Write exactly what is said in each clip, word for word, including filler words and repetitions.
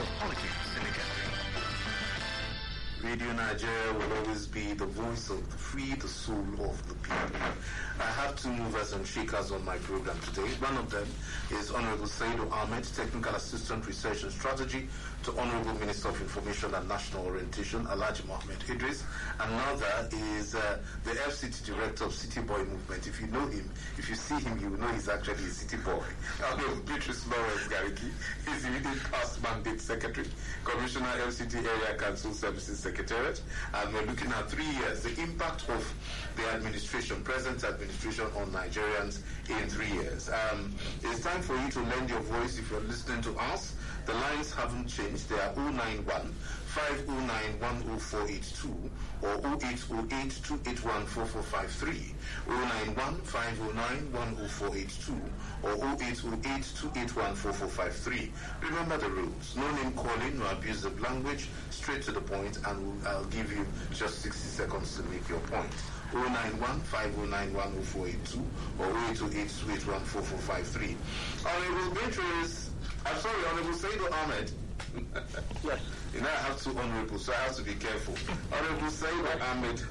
of politics in the country. Radio Nigeria will always be the voice of the free, the soul of the people. I have two movers and shakers on my program today. One of them is Honorable Saidu Ahmed, Technical Assistant Research and Strategy to Honorable Minister of Information and National Orientation, Alhaji Mohammed Idris. Another is uh, the F C T Director of City Boy Movement. If you know him, if you see him, you will know he's actually a city boy. Honorable Beatrice Lawrence Gariki is the immediate past mandate Secretary, Commissioner, F C T Area Council Services Secretariat, and we're looking at three years, the impact of the administration, present administration on Nigerians in three years. Um, it's time for you to lend your voice if you're listening to us. The lines haven't changed. They are zero nine one, five zero nine, one zero four eight two or zero eight zero eight, two eight one, four four five three, zero nine one, five zero nine, one zero four eight two or zero eight zero eight, two eight one, four four five three. Remember the rules. No name calling, no abusive language, straight to the point, and we'll, I'll give you just sixty seconds to make your point. zero nine one, five zero nine, one zero four eight two or zero eight zero eight, two eight one, four four five three. Honorable Beatrice, I'm sorry, Honorable Saidu Ahmed. Yes. You know, I have two honorables, so I have to be careful. Honorable Saidu Ahmed,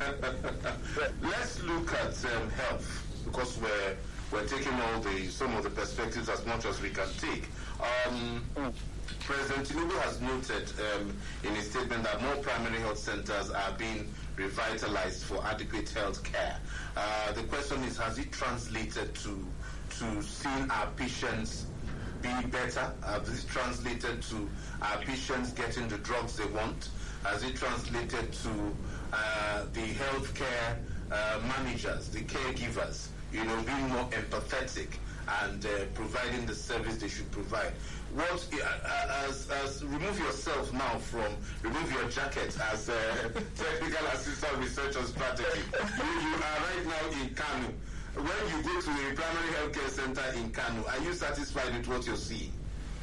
let's look at um, health, because we're we're taking all the some of the perspectives as much as we can take. Um, mm. President Tinubu has noted um, in his statement that more primary health centers are being revitalized for adequate health care. Uh, the question is, has it translated to to seeing our patients be better? Has it translated to our patients getting the drugs they want? Has it translated to uh, the healthcare uh, managers, the caregivers, you know, being more empathetic and uh, providing the service they should provide? What, uh, as, as remove yourself now from, remove your jacket as a technical assistant research and strategy. You, you are right now in Kano. When you go to a primary healthcare center in Kano, are you satisfied with what you're seeing?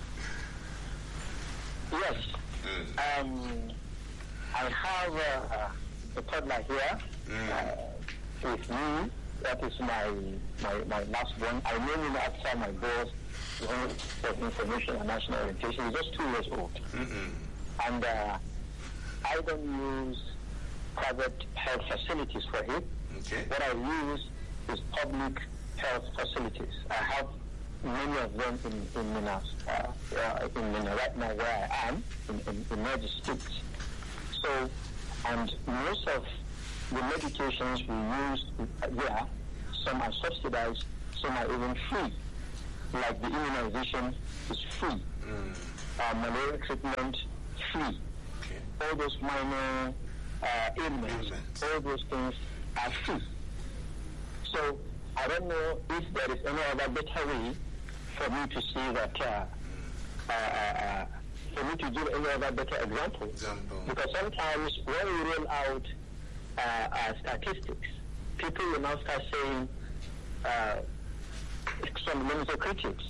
Yes. Mm. Um, I have uh, a toddler here mm. uh, with me. That is my my, my last one. I named him after my boss, of Information and National Orientation. He's just two years old. Mm-mm. And uh, I don't use private health facilities for him. Okay. What I use is public health facilities. I have many of them in, in Minas, uh, uh, in Mina right now where I am, in, in, in my district. So, and most of the medications we use there, some are subsidized, some are even free. Like the immunization is free. Mm. Uh, malaria treatment, free. Okay. All those minor uh, ailments, all those things are free. So I don't know if there is any other better way for me to see that, uh, uh, uh, for me to give any other better example. example. Because sometimes when we roll out uh, uh, statistics, people will now start saying uh, some limited critics.